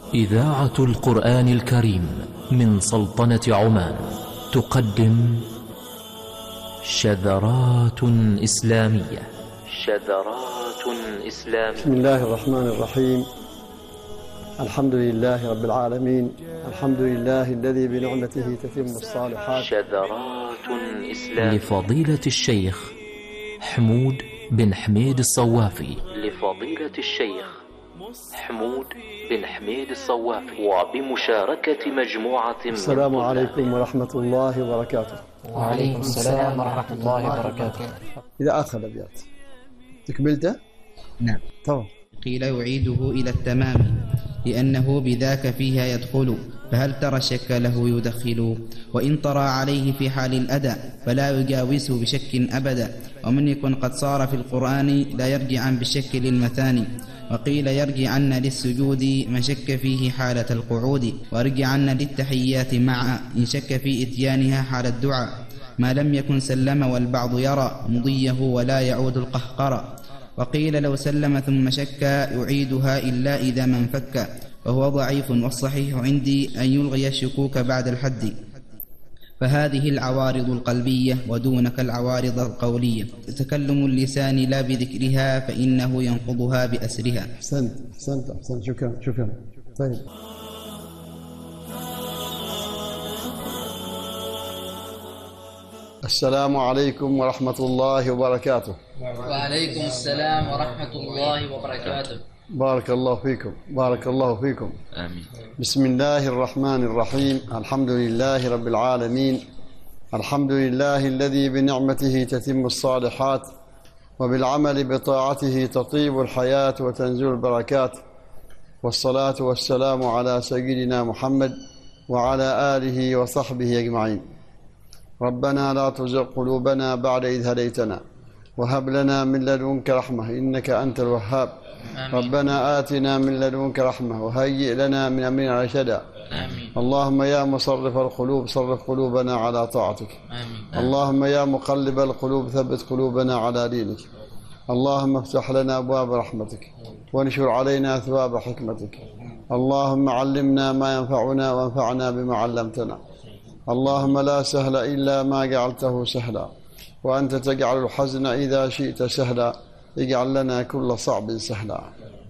إذاعة القرآن الكريم من سلطنة عمان تقدم شذرات إسلامية. بسم الله الرحمن الرحيم. الحمد لله رب العالمين، الحمد لله الذي بنعمته تتم الصالحات. شذرات إسلامية لفضيلة الشيخ حمود بن حميد الصوافي. وبمشاركة مجموعة من السلام عليكم ورحمة الله وبركاته. وعليكم السلام ورحمة الله وبركاته. إذا آخر أبيات تكملته؟ نعم. طبعا. قيل يعيده إلى التمام لأنه بذاك فيها يدخل، فهل ترى الشك له يدخل؟ وإن طرى عليه في حال الأداء فلا يجاوزه بشك أبدا. ومن يكن قد صار في القرآن لا يرجعا بالشك للمثاني. وقيل يرجعن للسجود من شك فيه حالة القعود، ويرجعن للتحيات مع إن شك في إتيانها حال الدعاء، ما لم يكن سلم والبعض يرى مضيه ولا يعود القهقرة. وقيل لو سلم ثم شك يعيدها إلا إذا من فك، وهو ضعيف، والصحيح عندي أن يلغي الشكوك بعد الحد. فهذه العوارض القلبية ودونك العوارض القولية، تكلم اللسان لا بذكرها فإنه ينقضها بأسرها. أحسنت شكرا. طيب. السلام عليكم ورحمة الله وبركاته. وعليكم السلام ورحمة الله وبركاته. بارك الله فيكم. آمين. بسم الله الرحمن الرحيم. الحمد لله رب العالمين، الحمد لله الذي بنعمته تتم الصالحات، وبالعمل بطاعته تطيب الحياة وتنزل البركات، والصلاة والسلام على سيدنا محمد وعلى آله وصحبه أجمعين. ربنا لا تزغ قلوبنا بعد إذ هديتنا، وهب لنا من لدنك رحمة إنك أنت الوهاب. ربنا آتنا من لدنك رحمة وهيئ لنا من أمرنا رشدا. اللهم يا مصرف القلوب صرف قلوبنا على طاعتك. اللهم يا مقلب القلوب ثبت قلوبنا على دينك. اللهم افتح لنا أبواب رحمتك وانشر علينا ثواب حكمتك. اللهم علمنا ما ينفعنا وانفعنا بما علمتنا. اللهم لا سهل إلا ما جعلته سهلا، وأنت تجعل الحزن إذا شئت سهلا. اجعل لنا كل صعب سهلا.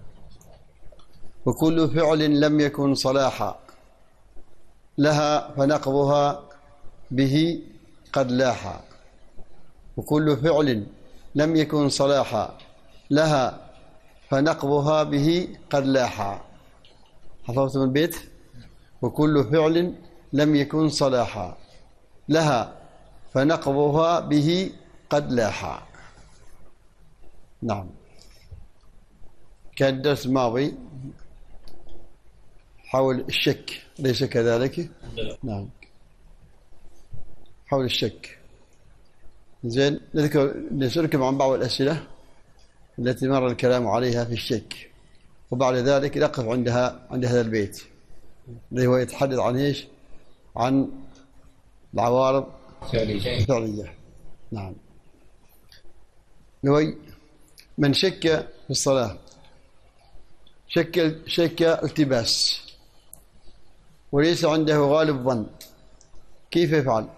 وكل فعل لم يكن صلاحا لها فنقضها به قد لاحا. وكل فعل لم يكن صلاحا لها فنقضها به قد لاحا. حفظتم البيت؟ وكل فعل لم يكن صلاحا لها فنقضها به قد لاحا. نعم. كان الدرس الماضي حول الشك، ليس كذلك؟ نعم، حول الشك. زين، نذكركم عن بعض الأسئلة التي مر الكلام عليها في الشك، وبعد ذلك نقف عند هذا البيت اللي هو يتحدث عن ايش؟ عن العوارض الفعلية. نعم. نوي من شك في الصلاة شك التباس وليس عنده غالب ظن، كيف يفعل؟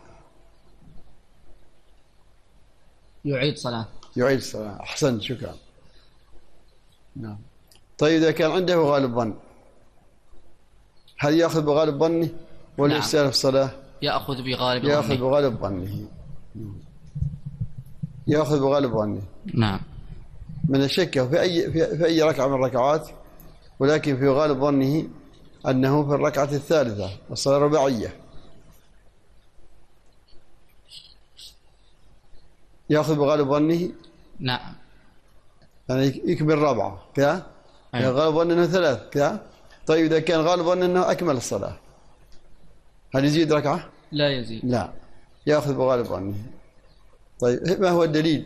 يعيد صلاة. أحسن، شكرا. نعم. طيب إذا كان عنده غالب ظن، هل يأخذ بغالب ظنه ولا يستأنف في الصلاة؟ يأخذ بغالب ظنه. نعم. من الشك في أي ركعة من الركعات، ولكن في غالب ظنه أنه في الركعة الثالثة الصلاة الرباعية، يأخذ بغالب ظنه. نعم. يعني يكمل رابعة كذا. غالب ظنه أنه ثلاث كذا. طيب إذا كان غالب ظنه أنه أكمل الصلاة، هل يزيد ركعة؟ لا يزيد. لا، يأخذ بغالب ظنه. طيب ما هو الدليل؟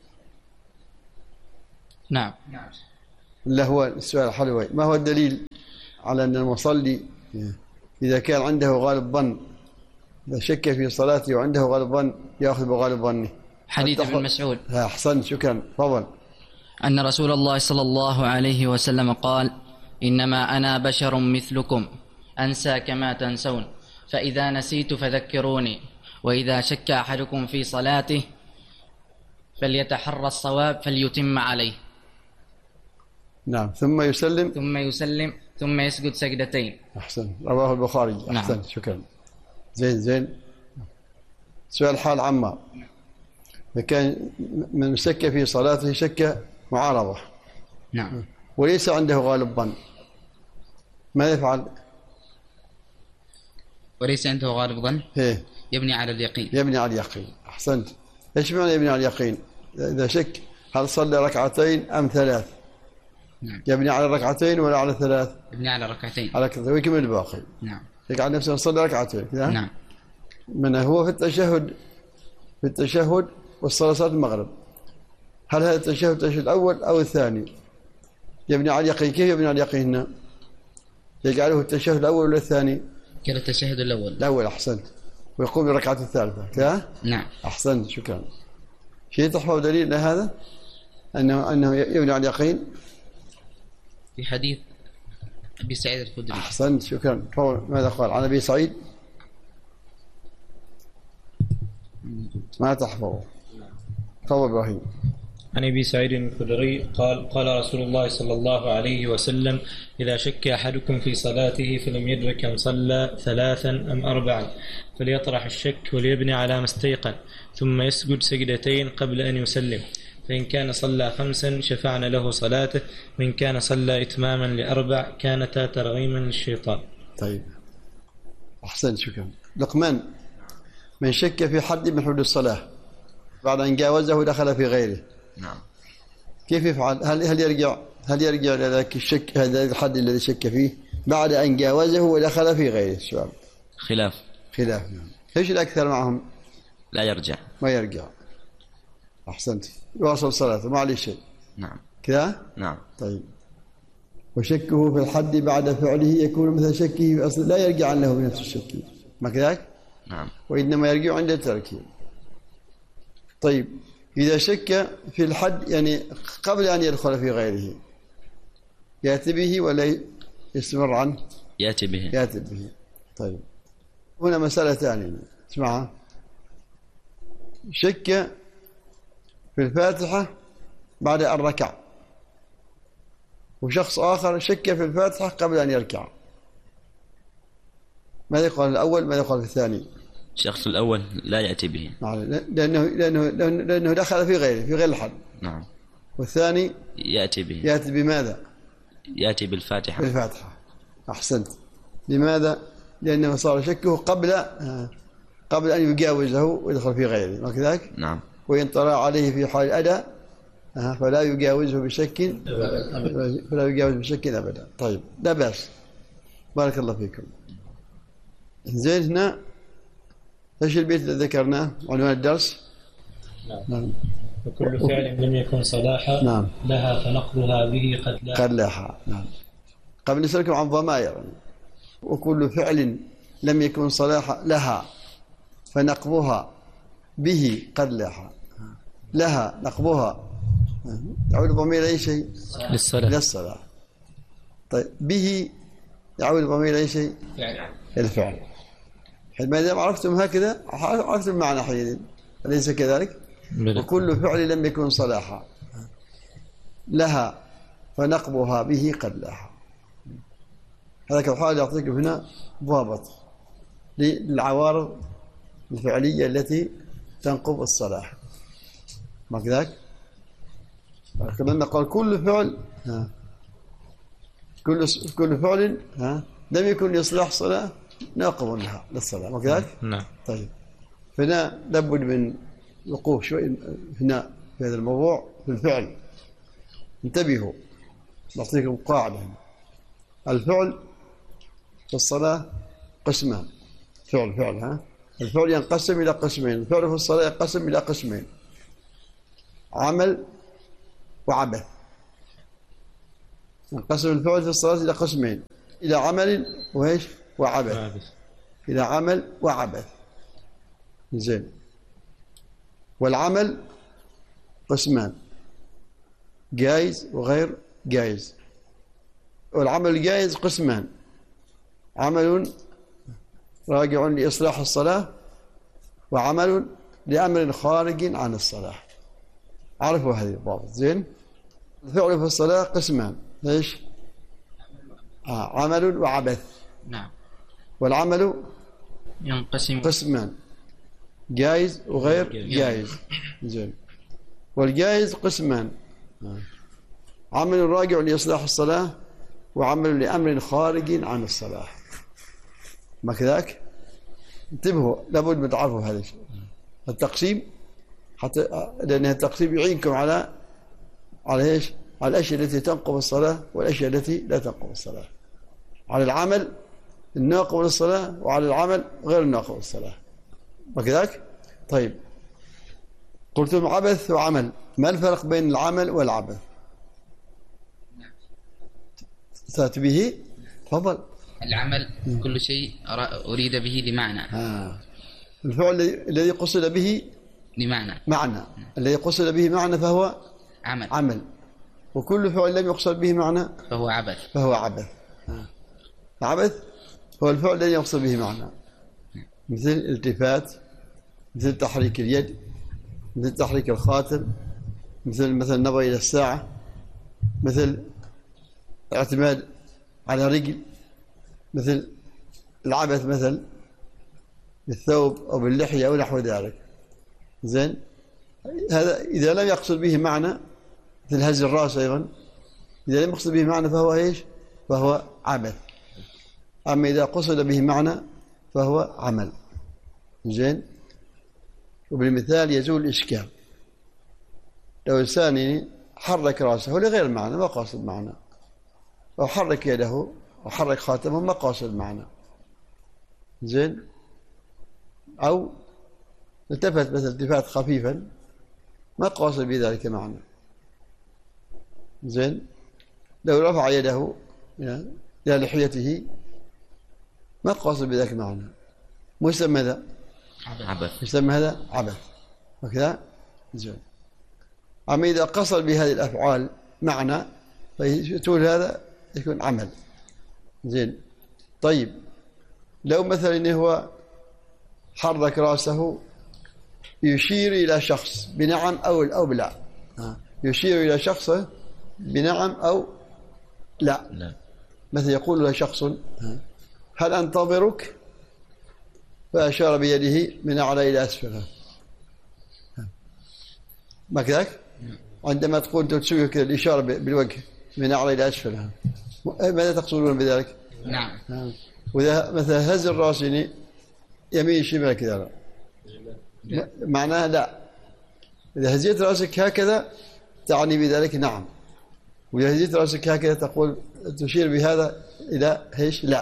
نعم. اللي هو السؤال الحلوي، ما هو الدليل على أن المصلي إذا كان عنده غالب ظن، إذا شك في صلاته وعنده غالب ظن، يأخذ بغالب ظنه؟ حديث ابن مسعود. أحسن، شكرا، تفضل. أن رسول الله صلى الله عليه وسلم قال: إنما أنا بشر مثلكم أنسى كما تنسون، فإذا نسيت فذكروني، وإذا شك أحدكم في صلاته فليتحرى الصواب فليتم عليه. نعم. ثم يسلم ثم يسجد سجدتين. أحسن. رواه البخاري. أحسن. نعم. شكرا. زين. سؤال حال عمار. كان من شك في صلاته شك معارضة. نعم. وليس عنده غالب ظن، ماذا يفعل؟ وليس عنده غالب ظن إيه؟ يبني على اليقين. يبني على اليقين. أحسنت. إيش معنى يبني على اليقين؟ إذا شك هل صلى ركعتين أم ثلاث؟ نعم. يبني على الركعتين ولا على ثلاث؟ يبني على ركعتين. على كذا ويكمل الباقي. نعم. يقعد نفسه يصلي ركعتين كذا. نعم. من هو في التشهد والصلاة صلاة المغرب، هل هذا التشهد الأول أو الثاني؟ يبني على اليقين. كيف يبني على اليقين هنا؟ يجعله التشهد الأول ولا الثاني؟ كان التشهد الأول. أحسنت. ويقوم بالركعة الثالثة كذا. نعم. أحسنت. شكرا. شيء تحفظ دليل لهذا أنه يبني على اليقين في حديث أبي سعيد الخدري. أحسنت. شكرا. ماذا قال عن أبي سعيد؟ ما تحفظه. تفضل إبراهيم. عن أبي سعيد الخدري قال قال رسول الله صلى الله عليه وسلم: إذا شك أحدكم في صلاته فلم يدرك أم صلى ثلاثا أم أربعا فليطرح الشك وليبني على ما استيقن، ثم يسجد سجدتين قبل أن يسلم، فإن كان صلى 5 شفعنا له صلاته، وإن كان صلى إتماما ل4 كانتا ترغيما للشيطان. طيب. أحسنت. شكرا. لقمان: من شك في حد من حدود الصلاة بعد أن جاوزه دخل في غيره. نعم. كيف يفعل؟ هل يرجع إلى ذاك الشك، هذا الحد الذي شك فيه بعد أن جاوزه ودخل في غيره؟ السؤال خلاف. نعم. ايش الأكثر معهم؟ لا يرجع. ما يرجع. أحسنت. يواصل صلاته ما عليه شيء. نعم. كذا. نعم. طيب. وشكه في الحد بعد فعله يكون مثل شكه في أصل، لا يرجع له بنفس الشك، ما كذلك؟ نعم. وإنما يرجع عند التركيب. طيب. إذا شك في الحد يعني قبل أن يدخل في غيره يأتي به ولا يستمر عنه؟ يأتي به. طيب. هنا مسألة ثانية اسمعها. شك في الفاتحة بعد أن ركع، وشخص آخر شك في الفاتحة قبل أن يركع، ماذا يقال الأول ماذا يقال في الثاني؟ الشخص الأول لا يأتي به، لأنه دخل في غير الحد. نعم. والثاني يأتي به. يأتي بماذا؟ يأتي بالفاتحة. أحسنت. لماذا؟ لأنه صار شكه قبل أن يجاوزه ويدخل في غيره، ما كذلك؟ نعم. وإن طرأ عليه في حال الأداء فلا يجاوزه بشك أبدا. طيب. لا بأس. بارك الله فيكم. زين. هنا ايش البيت اللي ذكرناه عنوان الدرس؟ نعم. وكل فعل لم يكن صلاحا نعم. لها فنقضها به قد لاحا. نعم. قبل نسألكم عن ضمائر. وكل فعل لم يكن صلاحا لها فنقضها به قد لاحا. لها نقضها يعود ضمير أي شيء؟ للصلاة. طيب. به يعود ضمير أي شيء؟ الفعل. ما دام عرفتم هكذا عرفتم معنى حين، أليس كذلك؟ وكل فعل لم يكن صلاحا لها فنقضها به قد لاحا. هذا الحال يعطيكم هنا ضابط للعوارض الفعلية التي تنقض الصلاح، ما كذلك؟ لما قال كل فعل كل فعل لم يكن لإصلاح صلاة ناقض لها للصلاة، ما كذلك؟ نعم. طيب. فهنا لابد من وقوف شوي هنا في هذا الموضوع في الفعل. انتبهوا، نعطيكم قاعدة. الفعل في الصلاة قسمان. فعل الفعل ينقسم إلى قسمين. الفعل في الصلاة ينقسم إلى قسمين: عمل وعبث. ينقسم الفعل في الصلاة إلى قسمين: إلى عمل وعبث. إلى عمل وعبث. زين. والعمل قسمان: جائز وغير جائز. والعمل الجائز قسمان: عمل راجع لإصلاح الصلاة، وعمل لأمر خارج عن الصلاة. عرفوا هذه الضابط زين؟ الفعل في الصلاة قسمان: ايش؟ عمل وعبث. نعم. والعمل ينقسم قسمان: جائز وغير جائز. زين. والجائز قسمان: عمل راجع لإصلاح الصلاة، وعمل لأمر خارج عن الصلاة. ما كذاك؟ انتبهوا، لابد من تعرفوا هذا الشيء. التقسيم حتى لأن التقسيم يعينكم على ايش؟ على الأشياء التي تنقض الصلاة والأشياء التي لا تنقض الصلاة. على العمل الناقض للصلاة، وعلى العمل غير الناقض للصلاة. ما كذاك؟ طيب، قلتم عبث وعمل، ما الفرق بين العمل والعبث؟ تأتي به؟ تفضل. العمل كل شيء أريد به لمعنى. الفعل الذي قصد به معنى. الذي قصد به معنى فهو عمل. وكل فعل لم يقصد به معنى فهو عبث. عبث هو الفعل الذي يقصد به معنى، مثل الالتفات، مثل تحريك اليد، مثل تحريك الخاتم، مثل النظر إلى الساعة، مثل الاعتماد على رجل، مثل العبث مثل بالثوب أو باللحية أو نحو ذلك. زين، هذا إذا لم يقصد به معنى، مثل هز الرأس أيضا، إذا لم يقصد به معنى فهو إيش؟ فهو عبث. أما إذا قصد به معنى فهو عمل. زين. وبالمثال يزول الإشكال. لو إنسان حرك رأسه لغير معنى، ما قاصد معنى، أو حرك يده أو حرك خاتمه، ما قاصد معنى. زين. أو التفت مثل التفات خفيفا، ما قاصد بذلك معنى. زين. لو رفع يده إلى لحيته، ما قاصد بذلك معنى، مسمى هذا عبث. يسمى هذا عبث. وكذا. زين. أما إذا قصد بهذه الأفعال معنى فتقول هذا يكون عمل. زين. طيب، لو مثلا إنه هو حرك رأسه يشير إلى شخص بنعم أو بلا، يشير إلى شخص بنعم أو لا. مثل يقول له شخص: هل أنتظرك؟ فأشار بيده من أعلى إلى أسفل. ما كذاك؟ عندما تقول تسوي كذا الإشارة بالوجه من أعلى إلى أسفل، ماذا تقصدون بذلك؟ نعم. وإذا مثلا هز الرأس يمين شمال كذا، معناها لا. إذا هزيت رأسك هكذا تعني بذلك نعم، وإذا هزيت رأسك هكذا تقول تشير بهذا إلى ايش؟ لا.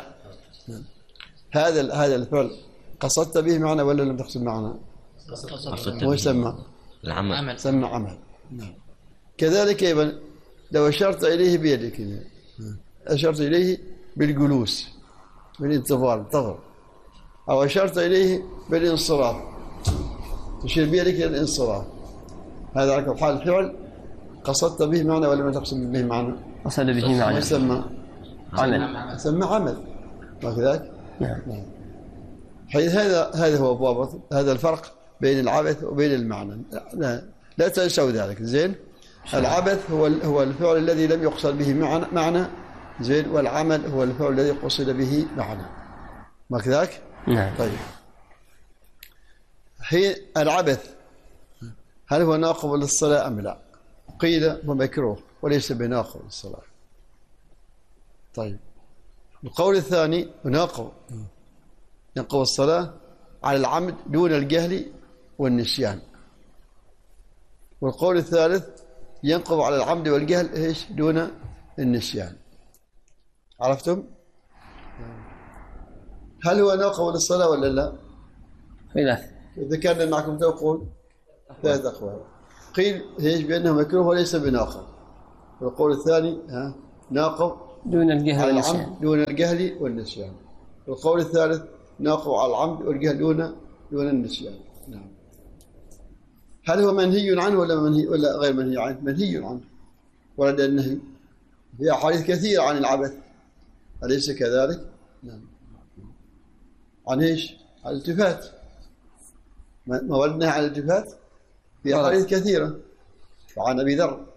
هذا الفعل قصدت به معنى ولا لم تقصد معنى؟ هو يسمى العمل. سمى عمل. نعم. كذلك أيضا لو أشرت إليه بيدك، أشرت إليه بالجلوس، بالانتظار، انتظر، أو أشرت إليه بالانصراف، تشير بيدك إلى الانصراف، هذا على كل حال الفعل قصدت به معنى ولا ما تقصد به معنى؟ قصد به معنى. يسمى عمل. يسمى عمل. وكذلك. نعم. حيث هذا هو الضابط، هذا الفرق بين العبث وبين المعنى. لا تنسوا ذلك. زين. العبث هو الفعل الذي لم يقصد به معنى. زين. والعمل هو الفعل الذي قصد به معنى. ما كذاك؟ نعم. طيب، حين العبث هل هو ناقض للصلاة أم لا؟ قيل هو مكروه وليس بناقض للصلاة. طيب، القول الثاني ناقض، ينقض الصلاة على العمد دون الجهل والنسيان. والقول الثالث ينقض على العمد والجهل ايش؟ دون النسيان. عرفتم؟ هل هو ناقض للصلاة ولا لا؟ خلاف. إذا كان معكم تقول ثلاث أقوال. قيل ايش؟ بأنه مكروه وليس بناقض. والقول الثاني ناقض دون الجهل على والنسيان. العمد دون الجهل والنسيان. والقول الثالث ناقض على العمد والجهل دون النسيان. نعم. هل هو منهي عنه ولا غير منهي عنه؟ منهي عنه، ورد النهي. في أحاديث كثيرة عن العبث، أليس كذلك؟ نعم. عن إيش؟ عن الالتفات، ما وردنا عن الالتفات في أحاديث كثيرة. وعن أبي ذر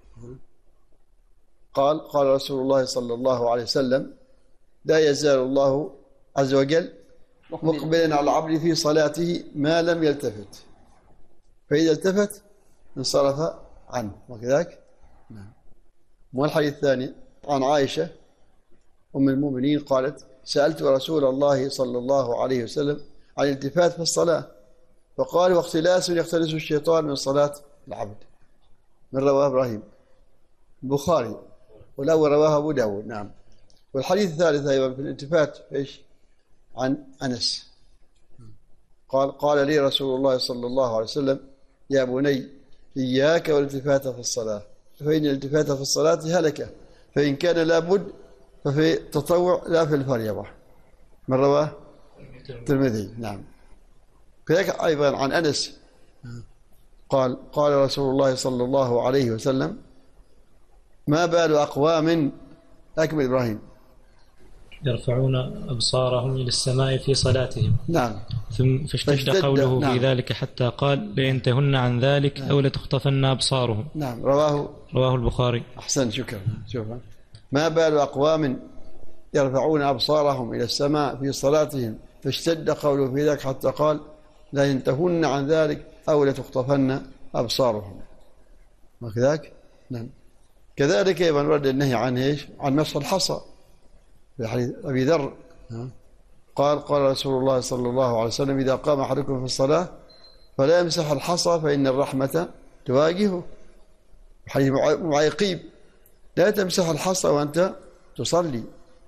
قال رسول الله صلى الله عليه وسلم: لا يزال الله عز وجل مقبلا على العبد في صلاته ما لم يلتفت، فإذا التفت انصرف عنه، وكذلك. نعم. والحديث الثاني عن عائشة أم المؤمنين قالت: سألت رسول الله صلى الله عليه وسلم عن الالتفات في الصلاة، فقال: واختلاس يختلس الشيطان من صلاة العبد. من رواه إبراهيم البخاري، والأول رواه أبو داود. نعم. والحديث الثالث أيضا في الالتفات إيش؟ عن أنس قال لي رسول الله صلى الله عليه وسلم: يا بني إياك والالتفات في الصلاة، فإن الالتفات في الصلاة هلكة، فإن كان لابد ففي التطوع لا في الفريضة. من رواه الترمذي. نعم. كذلك أيضا عن أنس قال رسول الله صلى الله عليه وسلم: ما بال أقوام، أكمل إبراهيم، يرفعون أبصارهم إلى السماء في صلاتهم. نعم. ثم فاشتد قوله في ذلك حتى قال: لينتهن عن ذلك أو لتخطفن أبصارهم. نعم. رواه البخاري. أحسن، شكرا. شوف، ما بال أقوام يرفعون أبصارهم إلى السماء في صلاتهم فاشتد قوله في ذلك حتى قال: لا ينتهن عن ذلك أو لتخطفن أبصارهم، وكذلك. نعم. كذلك أيضا ورد النهي عن إيش؟ عن مسح الحصى في حديث أبي ذر قال رسول الله صلى الله عليه وسلم: إذا قام أحدكم في الصلاة فلا يمسح الحصى فإن الرحمة تواجهه. حديث معيقيب: لا تمسح الحصى وأنت تصلي،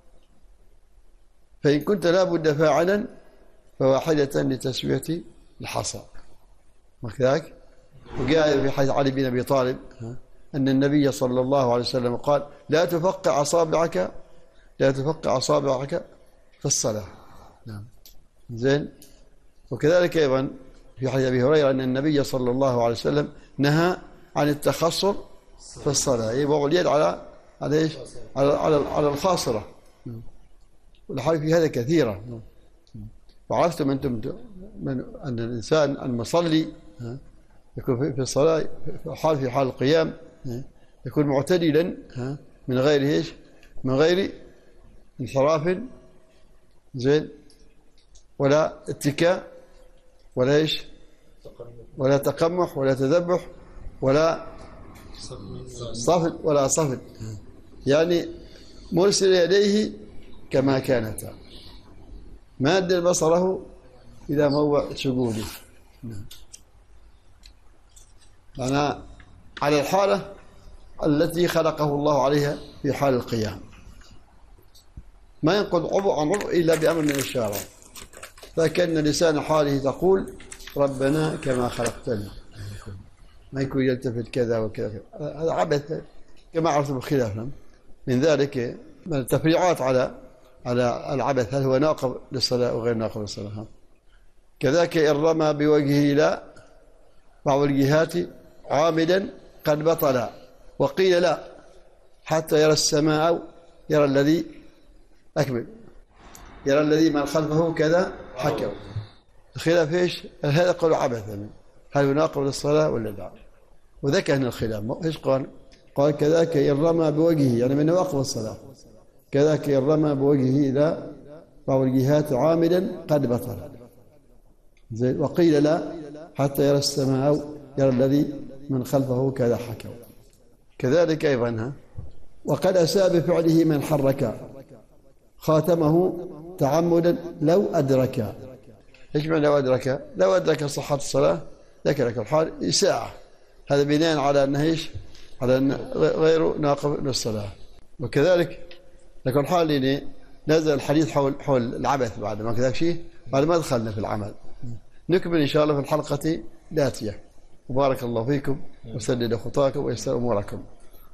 فإن كنت لا بد فاعلا فواحدة لتسوية الحصى، وكذلك. وجاء في حديث علي بن أبي طالب أن النبي صلى الله عليه وسلم قال: لا تفقع أصابعك في الصلاة. نعم. زين. وكذلك أيضا في حديث أبي هريرة أن النبي صلى الله عليه وسلم نهى عن التخصر في الصلاة، يوضع اليد على إيش؟ على الخاصرة. والحديث في هذا كثيرة. وعرفتم أنتم أن الإنسان المصلي يكون في الصلاة في حال القيام يكون معتدلا من غير إيش؟ من غير انحراف، زين، ولا اتكاء، ولا إيش؟ ولا تقمح، ولا تذبح، ولا صفد، يعني مرسل يديه كما كانتا، ماد بصره إلى موضع سجوده. أنا على الحالة التي خلقه الله عليها في حال القيام، ما ينقض عضو عن عضو إلا بأمر من الشارع، فكأن لسان حاله تقول: ربنا كما خلقتني، ما يكون يلتفت كذا وكذا. هذا عبث كما عرفتم الخلاف. من ذلك من التفريعات على العبث، هل هو ناقض للصلاة أو غير ناقض للصلاة. كذلك إن رمى بوجهه إلى بعض الجهات عامدا قد بطل، وقيل لا حتى يرى السماء أو يرى الذي أكمل، يرى الذي من خلفه كذا حكوا. الخلاف إيش؟ هذا قول عبثا، هل يناقض للصلاة ولا لا؟ وذكر هنا الخلاف. إيش قال كذاك إن رمى بوجهه، يعني من نواقض الصلاة، كذاك إن رمى بوجهه إلى بعض الجهات عامدا قد بطل. زين. وقيل لا حتى يرى السماء أو يرى الذي من خلفه كذا حكوا. كذلك أيضا وقد أساء بفعله من حرك خاتمه تعمدا لو أدرك. إيش معنى لو أدرك؟ لو أدرك صحة الصلاة ذكرك الحال إساءة، هذا بناء على أنه إيش؟ على أن غير ناقض للصلاة. وكذلك لكن الحال اللي نزل الحديث حول العبث بعد ما كذا شيء، بعد ما دخلنا في العمل. نكمل إن شاء الله في الحلقة الآتية. وبارك الله فيكم وسدد خطاكم ويسر أموركم.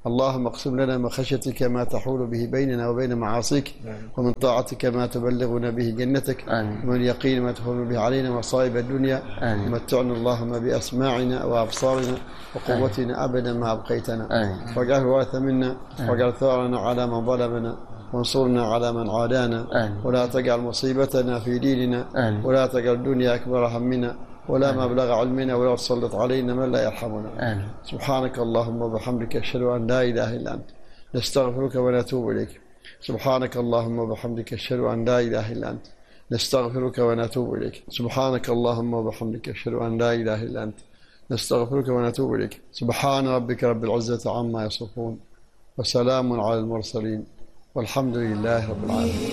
اللهم اقسم لنا من خشيتك ما تحول به بيننا وبين معاصيك، ومن طاعتك ما تبلغنا به جنتك، ومن اليقين ما تهون به علينا مصائب الدنيا، ومتعنا اللهم بأسماعنا وأبصارنا وقوتنا أبدا ما أبقيتنا، واجعله الوارث منا، واجعل ثارنا على من ظلمنا، وانصرنا على من عادانا، ولا تجعل مصيبتنا في ديننا، ولا تجعل الدنيا أكبر همنا ولا مبلغ علمنا، ولا تسلط علينا من لا يرحمنا. سبحانك اللهم وبحمدك أشهد أن لا إله إلا أنت نستغفرك ونتوب إليك. سبحانك اللهم وبحمدك أشهد أن لا إله إلا أنت نستغفرك ونتوب إليك. سبحانك اللهم وبحمدك أشهد أن لا إله إلا أنت نستغفرك ونتوب إليك. سبحان ربك رب العزة عما يصفون، وسلام على المرسلين، والحمد لله رب العالمين.